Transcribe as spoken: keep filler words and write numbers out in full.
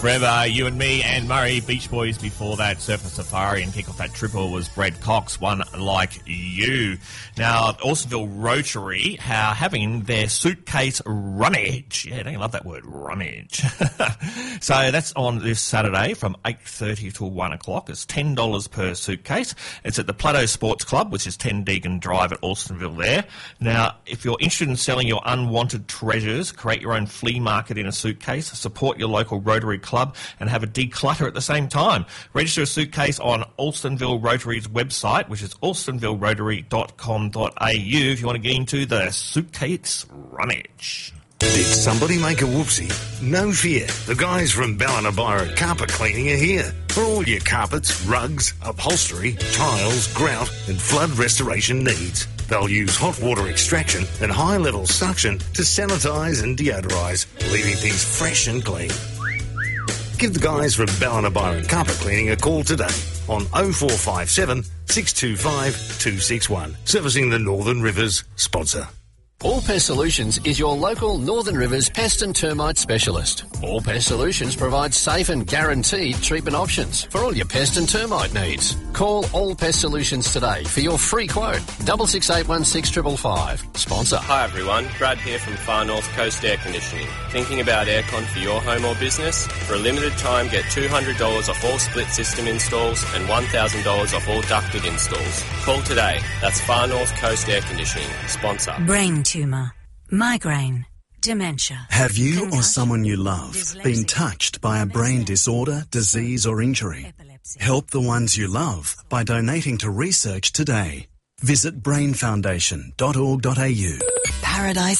Forever, You and Me and Murray, Beach Boys before that, Surfer Safari, and kick off that triple was Brad Cox, One Like You. Now, Alstonville Rotary are having their suitcase runnage. Yeah, don't you love that word, runnage? So that's on this Saturday from eight thirty till one o'clock. It's ten dollars per suitcase. It's at the Plateau Sports Club, which is ten Deegan Drive at Alstonville there. Now, if you're interested in selling your unwanted treasures, create your own flea market in a suitcase, support your local Rotary Club and have a declutter at the same time. Register a suitcase on Alstonville Rotary's website, which is alstonville rotary dot com dot a u if you want to get into the suitcase runnage. Did somebody make a whoopsie? No fear. The guys from Ballinabyra Carpet Cleaning are here. For all your carpets, rugs, upholstery, tiles, grout and flood restoration needs. They'll use hot water extraction and high-level suction to sanitise and deodorise, leaving things fresh and clean. Give the guys from Ballinabyra Carpet Cleaning a call today on oh four five seven, six two five, two six one. Servicing the Northern Rivers sponsor. All Pest Solutions is your local Northern Rivers pest and termite specialist. All Pest Solutions provides safe and guaranteed treatment options for all your pest and termite needs. Call All Pest Solutions today for your free quote. six six eight one six five five five. Sponsor. Hi everyone, Brad here from Far North Coast Air Conditioning. Thinking about aircon for your home or business? For a limited time, get two hundred dollars off all split system installs and one thousand dollars off all ducted installs. Call today. That's Far North Coast Air Conditioning. Sponsor. Brain tumour, migraine, dementia. Have you or someone you love been touched by a brain disorder, disease or injury? Help the ones you love by donating to research today. Visit brain foundation dot org dot a u. Paradise